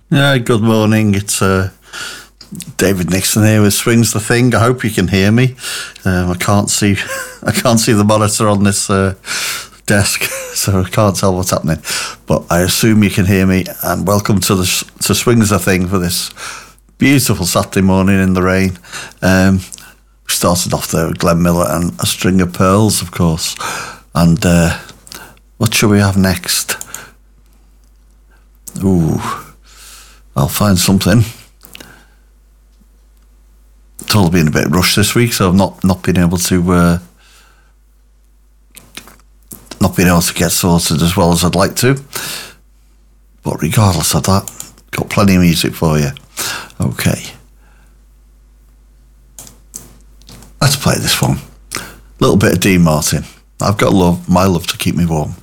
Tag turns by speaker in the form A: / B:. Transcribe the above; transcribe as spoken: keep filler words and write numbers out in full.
A: Yeah, good morning. It's uh, David Nixon here with Swings the Thing. I hope you can hear me. Um, I can't see, I can't see the monitor on this uh, desk, so I can't tell what's happening. But I assume you can hear me. And welcome to the to Swings the Thing for this beautiful Saturday morning in the rain. Um, we started off there with Glenn Miller and A String of Pearls, of course. And uh, what shall we have next? Ooh. I'll find something. It's all been a bit rushed this week, so I've not, not been able to uh, not been able to get sorted as well as I'd like to. But regardless of that, got plenty of music for you. Okay. Let's play this one. A little bit of Dean Martin. I've got love, my love to keep me warm.